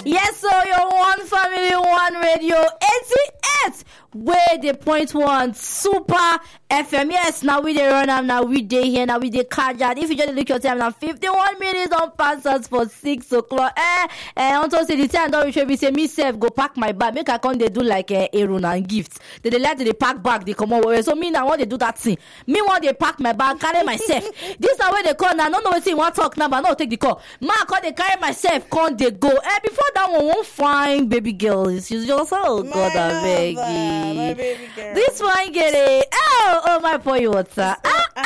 Yes, so your one family, one radio, 88. Where the point one super FM. Yes, now we dey run am, now we dey here, now we dey catch that. If you just look your time now, 51 minutes on passes for 6 o'clock. Unto say the time don't reach, we say me self go pack my bag. Make I come they do like Aaron and gifts. They like to pack bag, they come over. So me now want they do that thing. Me want they pack my bag, carry myself. This is where they call now. I don't know what thing want talk now, but no take the call. Ma call they carry myself, come they go. Before that one won't find baby girl. She's just God I beg you. My baby girl. This one get it. Oh my boy water.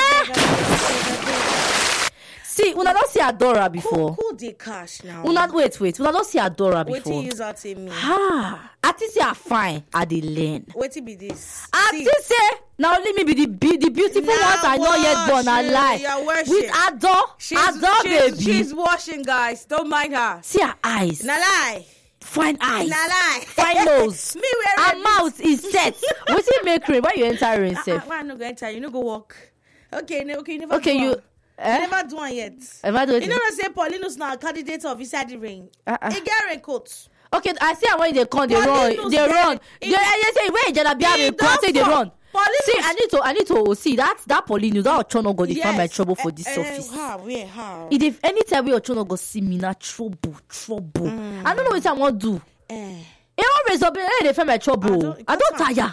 See, una don't see Adora before. Who dey cash now? Wait. Una don't see Adora before. Wetin use that in me? Artist say I fine, I dey learn. Wetin be this? Artist say now only me be the beautiful ones I not yet born alive. With Adore baby. She's washing, guys. Don't mind her. See her eyes. Na lie. Fine eyes. Na lie. Fine nose. Me her mouth is set. Wetin make rain? Why you enter rain sef? Why I no go enter? You no go walk. Okay, you never Okay, do you. one. You never do one yet. Have I do it? You never say Paulinus now candidate of Inside the Rain. He get raincoat. Okay, I see when they come, they run. They say where Jalabia they come, say they run. Paulinus. See, I need to see that Paulinus, that Ochono go find my trouble for this office. How? If anytime we Ochono go see me, na trouble. I don't know what I want to do. It always up they find my trouble. I don't tire.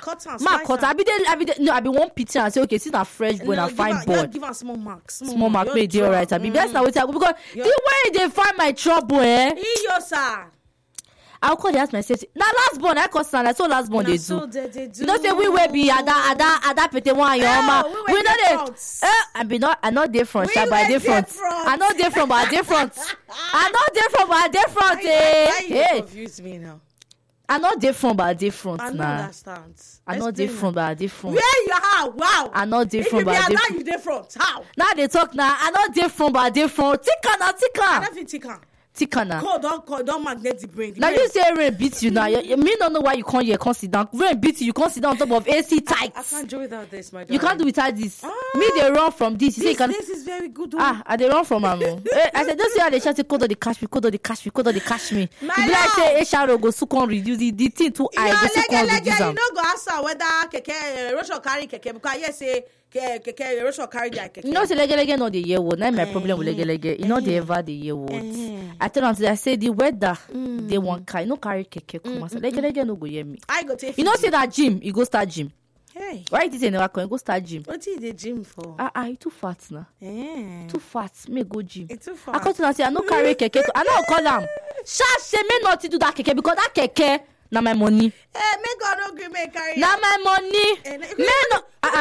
I be one pity and say okay, see that fresh boy and fine boy. Give us small marks. Small mark may dey alright. I be that's not what I go because the way they find my trouble, Iyo sir. I'll call the ask myself. Now last born I cause I saw last born they do. You know say we will be ada pete one your mama. We know they. I'm not different, but I different. I'm not different, but I different. I'm not different, but I different. Hey, confuse me now. I'm not different, but I different. I don't understand. I'm not different, but I different. Where you are? Wow. I'm not different, but I different. You different. How? Now they talk now. I'm not different, but I different. Tika. I don't feel tika. Don't magnet the brain. Now you say rain beats you now. Me don't know why you can't here. Can't sit down. Rain beats you. You can't sit down on top of AC tight. I can't do without this, my darling. You can't do without this. Me they run from this. You say you can. This is very good. I they run from Amo. I said don't say how they shout. Code of the cash me. You be like say Esharo go so can reduce the thing too high. Go so can reduce them. You know go ask her whether keke Russia carry keke because yes say keke Russia carry their keke. You know say lege no the year word. Now my problem with lege. You know they ever the year words. I tell them I say the weather they want carry no carry keke come. So lege no go hear me. I go take. You know say that gym. You go start gym. Hey. Why it is never come? Go start gym. What is the gym for? You too fat now. Too fat. Me go gym. It's too fat. I come to say I no carry keke. I no call them. Sha say me not to do that keke because that keke na my money. Me God no gree me carry. Na my money. Me no.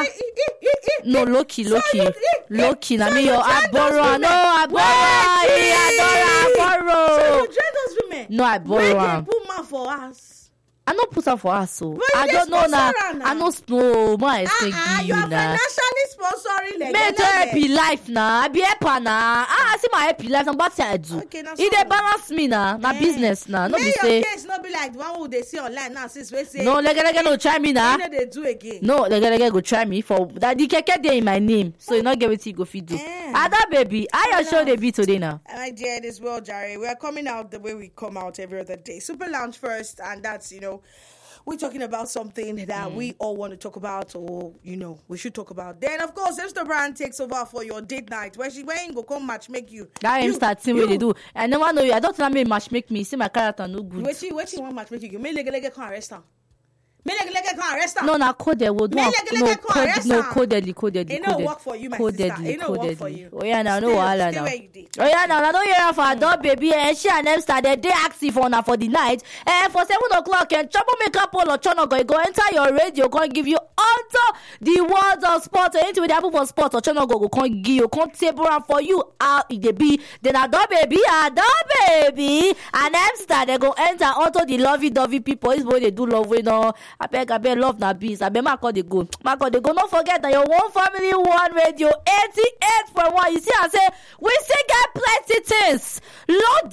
No, Loki. Na me your borrow. No, I borrow. So you join those women? No, I borrow. Where they put man for us? I no put her for us, so I don't know now. I no know. My you are financially sponsoring. Me to happy life now. I be happy now. I see my happy life. I'm about to do. Okay, it they balance me now. Na business now. No be say. Your case no be like the one who they see online now. Since we say. No, lege no try me now. They do again. No, lege go try me for that. The keke dey in my name, so you not get what you go fit do. Ada baby, I show the beat today now. My dear, this well, Jerry. We are coming out the way we come out every other day. Super Lounge first, and that's we're talking about something that we all want to talk about, or we should talk about. Then, of course, Mr. Brand takes over for your date night. Where ain't go come match make you. That ain't starting what they do. I never know you. I don't think me match make me. See my character no good. Wait, you want match make you? Me lege can't arrest her. Me lege can't arrest her. No, na coded. No codedly. It no work for you, my sister. It no work for you. Oh yeah, now no wahala now. Oh yeah, now I don't hear for Adore baby. And she and them started. They ask for now for the night. And for 7 o'clock, and Troublemaker Paul Ochono go enter your radio. Go give you all the words of sports. And into the apple for sports. Ochono go come give you, come table and for you. How it be? Then Adore baby, and them started go enter onto the lovey-dovey people. It's what they do love with I beg, love na bees. I beg, Mark they go. Don't forget that your one family, one radio, 88.1. You see, I say, we still get plenty things. Load